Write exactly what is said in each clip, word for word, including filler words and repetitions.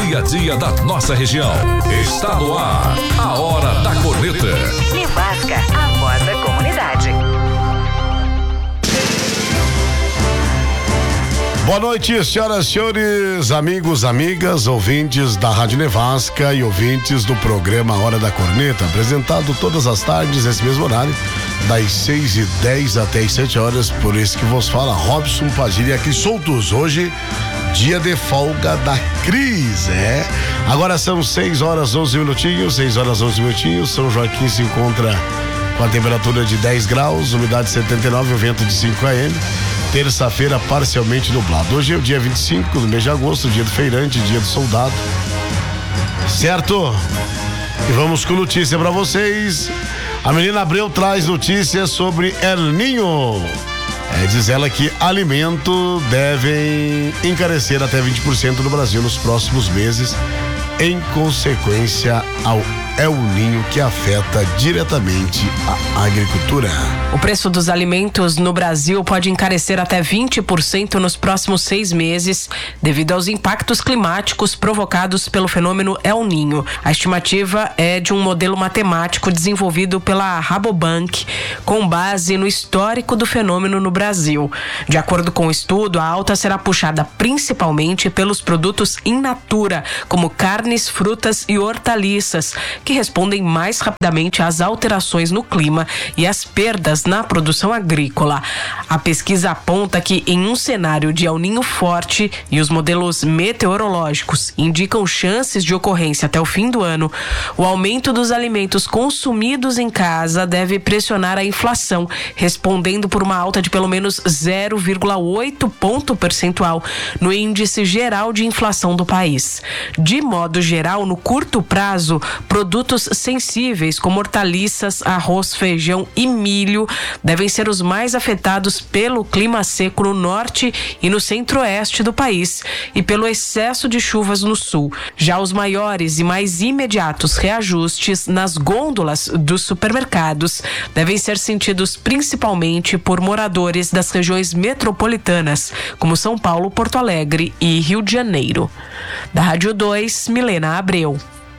dia a dia da nossa região. Está no ar, a Hora da Corneta. Nevasca, a voz da comunidade. Boa noite, senhoras e senhores, amigos, amigas, ouvintes da Rádio Nevasca e ouvintes do programa Hora da Corneta, apresentado todas as tardes, nesse mesmo horário, das seis e dez até as sete horas, por isso que vos fala Robson Padilha aqui soltos. Hoje, dia de folga da Cris, é? Agora são seis horas onze minutinhos, seis horas onze minutinhos, São Joaquim se encontra com a temperatura de dez graus, umidade setenta e nove, o vento de cinco quilômetros. Terça-feira parcialmente nublado. Hoje é o dia vinte e cinco do mês de agosto, dia do feirante, dia do soldado. Certo? E vamos com notícia pra vocês. A menina Abreu traz notícias sobre El Ninho. É, diz ela que alimentos devem encarecer até vinte por cento no Brasil nos próximos meses, em consequência ao El Ninho, que afeta diretamente a agricultura. O preço dos alimentos no Brasil pode encarecer até vinte por cento nos próximos seis meses, devido aos impactos climáticos provocados pelo fenômeno El Ninho. A estimativa é de um modelo matemático desenvolvido pela Rabobank, com base no histórico do fenômeno no Brasil. De acordo com o estudo, a alta será puxada principalmente pelos produtos in natura, como carnes, frutas e hortaliças, que respondem mais rapidamente às alterações no clima e às perdas na produção agrícola. A pesquisa aponta que, em um cenário de El Ninho forte, e os modelos meteorológicos indicam chances de ocorrência até o fim do ano, o aumento dos alimentos consumidos em casa deve pressionar a inflação, respondendo por uma alta de pelo menos zero vírgula oito ponto percentual no índice geral de inflação do país. De modo geral, no curto prazo, produtos sensíveis como hortaliças, arroz, feijão e milho devem ser os mais afetados pelo clima seco no norte e no centro-oeste do país e pelo excesso de chuvas no sul. Já os maiores e mais imediatos reajustes nas gôndolas dos supermercados devem ser sentidos principalmente por moradores das regiões metropolitanas, como São Paulo, Porto Alegre e Rio de Janeiro. Da Rádio dois, Milena Abreu.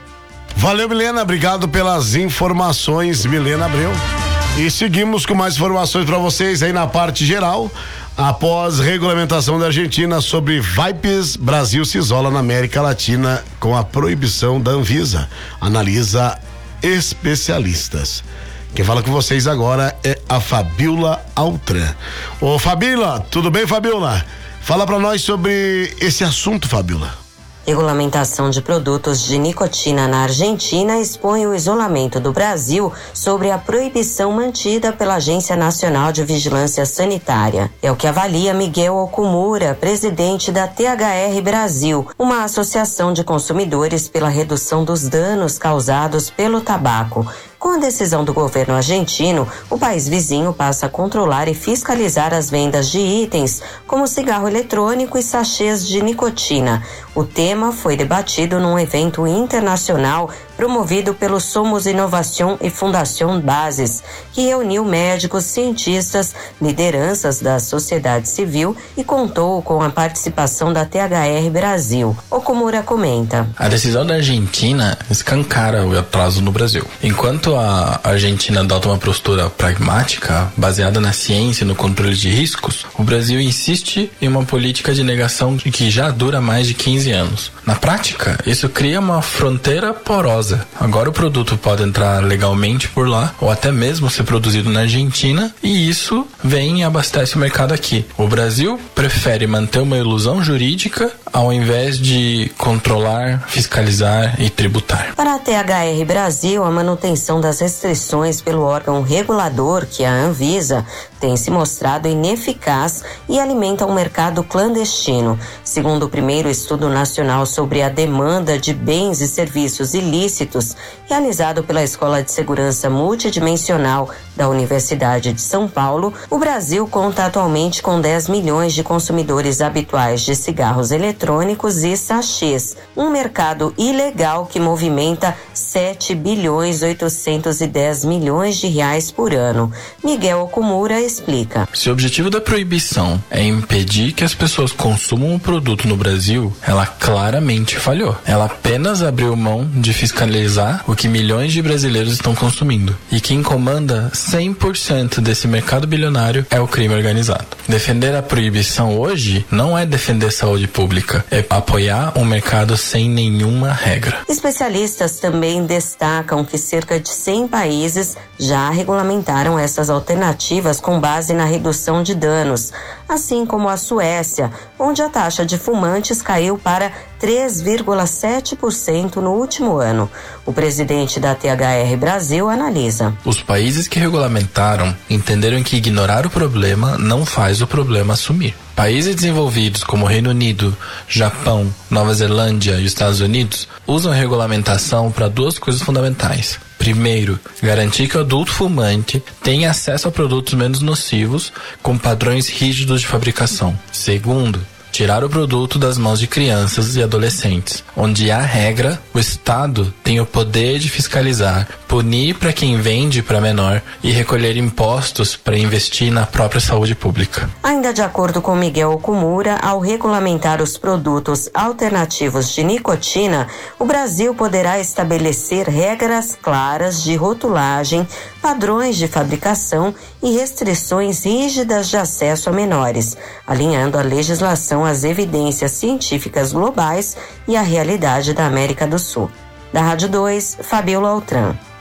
Valeu, Milena, obrigado pelas informações, Milena Abreu. E seguimos com mais informações para vocês aí na parte geral. Após regulamentação da Argentina sobre vapes, Brasil se isola na América Latina com a proibição da Anvisa, analisa especialistas. Quem fala com vocês agora é a Fabiola Altran. Ô Fabiola, tudo bem, Fabiola? Fala para nós sobre esse assunto, Fabiola. Regulamentação de produtos de nicotina na Argentina expõe o isolamento do Brasil sobre a proibição mantida pela Agência Nacional de Vigilância Sanitária. É o que avalia Miguel Okumura, presidente da T H R Brasil, uma associação de consumidores pela redução dos danos causados pelo tabaco. Com a decisão do governo argentino, o país vizinho passa a controlar e fiscalizar as vendas de itens como cigarro eletrônico e sachês de nicotina. O tema foi debatido num evento internacional promovido pelo Somos Inovação e Fundação Bases, que reuniu médicos, cientistas, lideranças da sociedade civil e contou com a participação da T H R Brasil. Okumura comenta. A decisão da Argentina escancara o atraso no Brasil. Enquanto a Argentina adota uma postura pragmática, baseada na ciência e no controle de riscos, o Brasil insiste em uma política de negação que já dura mais de quinze anos. Na prática, isso cria uma fronteira porosa. Agora o produto pode entrar legalmente por lá, ou até mesmo ser produzido na Argentina, e isso vem e abastece o mercado aqui. O Brasil prefere manter uma ilusão jurídica ao invés de controlar, fiscalizar e tributar. Para a T H R Brasil, a manutenção das restrições pelo órgão regulador, que é a Anvisa, tem se mostrado ineficaz e alimenta um mercado clandestino. Segundo o primeiro estudo nacional sobre a demanda de bens e serviços ilícitos, realizado pela Escola de Segurança Multidimensional da Universidade de São Paulo, o Brasil conta atualmente com dez milhões de consumidores habituais de cigarros eletrônicos e sachês, um mercado ilegal que movimenta sete bilhões oitocentos e dez milhões de reais por ano. Miguel Okumura explica. Se o objetivo da proibição é impedir que as pessoas consumam o produto no Brasil, ela claramente falhou. Ela apenas abriu mão de fiscalizar o que milhões de brasileiros estão consumindo. E quem comanda cem por cento desse mercado bilionário é o crime organizado. Defender a proibição hoje não é defender saúde pública, é apoiar um mercado sem nenhuma regra. Especialistas também destacam que cerca de cem países já regulamentaram essas alternativas com base na redução de danos, assim como a Suécia, onde a taxa de fumantes caiu para três vírgula sete por cento no último ano. O presidente da T H R Brasil analisa. Os países que regulamentaram entenderam que ignorar o problema não faz o problema sumir. Países desenvolvidos como Reino Unido, Japão, Nova Zelândia e Estados Unidos usam a regulamentação para duas coisas fundamentais. Primeiro, garantir que o adulto fumante tenha acesso a produtos menos nocivos com padrões rígidos de fabricação. Segundo, tirar o produto das mãos de crianças e adolescentes. Onde há regra, o Estado tem o poder de fiscalizar, punir para quem vende para menor e recolher impostos para investir na própria saúde pública. Ainda de acordo com Miguel Okumura, ao regulamentar os produtos alternativos de nicotina, o Brasil poderá estabelecer regras claras de rotulagem, padrões de fabricação e restrições rígidas de acesso a menores, alinhando a legislação às evidências científicas globais e à realidade da América do Sul. Da Rádio dois, Fabiola Altran.